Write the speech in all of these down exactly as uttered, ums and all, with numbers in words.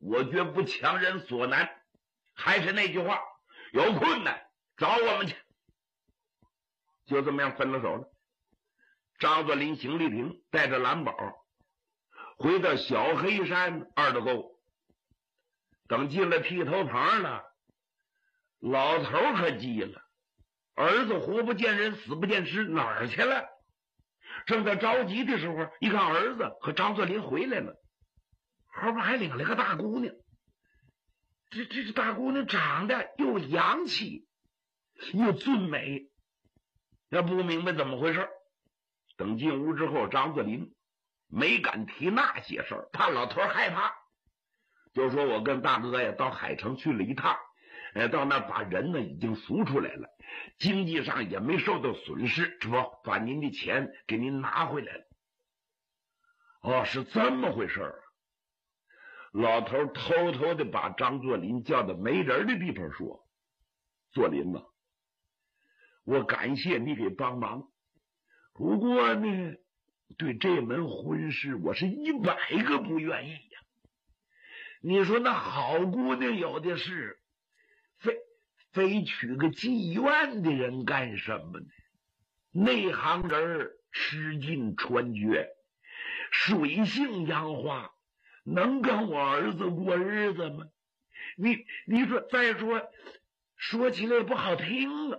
我绝不强人所难。还是那句话，有困难找我们去。就这么样分了手了。张作霖、邢丽萍带着蓝宝回到小黑山二道沟。等进了剃头棚了，老头可急了，儿子活不见人，死不见尸，哪儿去了？正在着急的时候，一看儿子和张作霖回来了，后边还领了个大姑娘。这这这大姑娘长得又洋气又俊美，也不明白怎么回事。等进屋之后，张作霖没敢提那些事儿，怕老头害怕，就说我跟大哥呀到海城去了一趟，呃，到那把人呢已经赎出来了，经济上也没受到损失，是不？把您的钱给您拿回来了。哦，是这么回事儿。老头偷偷的把张作霖叫到没人的地方说：“作霖啊，我感谢你给帮忙，不过呢，对这门婚事我是一百个不愿意呀。你说那好姑娘有的是，非非娶个妓院的人干什么呢？内行人吃尽穿绝，水性杨花，能跟我儿子过日子吗？你你说，再说说起来也不好听啊。”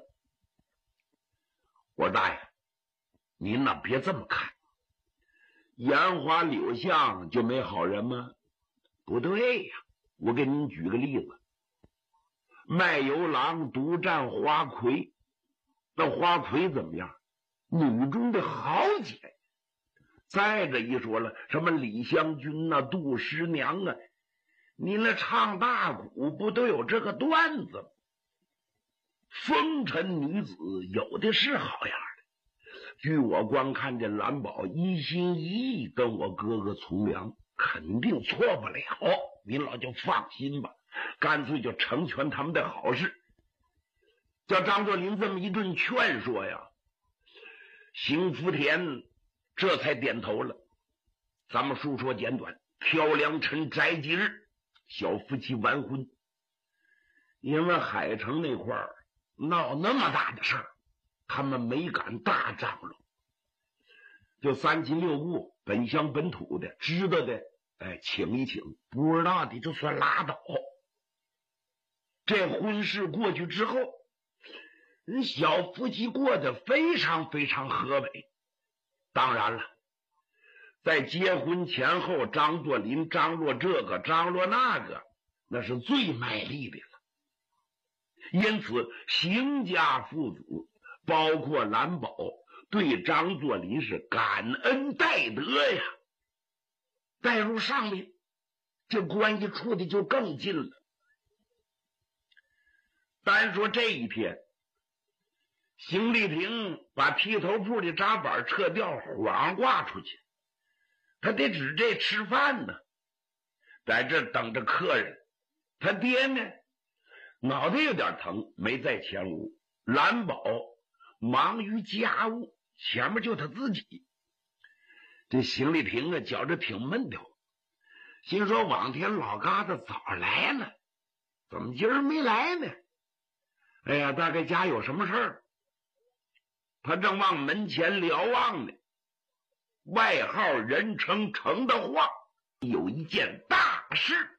我说大爷，您呐别这么看，烟花柳巷就没好人吗？不对呀，我给您举个例子，卖油郎独占花魁，那花魁怎么样？女中的豪杰。再者一说了，什么李香君呐、啊、杜十娘啊，你那唱大鼓不都有这个段子吗？风尘女子有的是好样的。据我观看，这蓝宝一心一意跟我哥哥从良，肯定错不了，您老就放心吧，干脆就成全他们的好事。叫张作霖这么一顿劝说呀，邢福田这才点头了。咱们述说简短，挑良辰斋吉日，小夫妻完婚。因为海城那块儿闹那么大的事儿，他们没敢大张罗，就三亲六故本乡本土的知道的哎请一请，不知道的就算拉倒。这婚事过去之后，人小夫妻过得非常非常和美。当然了，在结婚前后，张作霖张罗这个张罗那个，那是最卖力的了。因此邢家父子包括蓝宝对张作霖是感恩戴德呀，带入上面，这关系处的就更近了。单说这一天，邢丽萍把剃头铺的扎板撤掉，晃挂出去，他得指这吃饭呢，在这等着客人。他爹呢脑袋有点疼，没在前屋。蓝宝忙于家务，前面就他自己。这邢丽萍啊觉着挺闷的，心说往天老疙瘩早来了，怎么今儿没来呢？哎呀，大概家有什么事儿。他正往门前瞭望呢，外号人称程的话，有一件大事